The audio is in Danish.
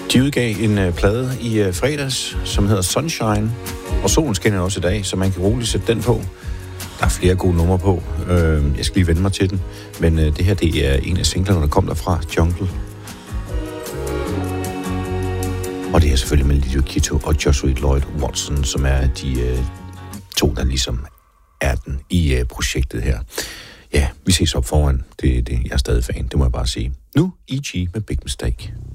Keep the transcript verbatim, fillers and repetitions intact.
De udgav en uh, plade i uh, fredags, som hedder Sunshine, og solen skinner også i dag, så man kan roligt sætte den på. Der er flere gode numre på. Uh, jeg skal lige vende mig til den, men uh, det her det er en af singlerne, der kom derfra, Jungle. Og det er selvfølgelig med Lil Kito og Joshua Lloyd Watson, som er de uh, to, der ligesom er den i uh, projektet her. Ja, vi ses op foran. Det, det, jeg er stadig fan, det må jeg bare sige. Nu E G med Big Mistake.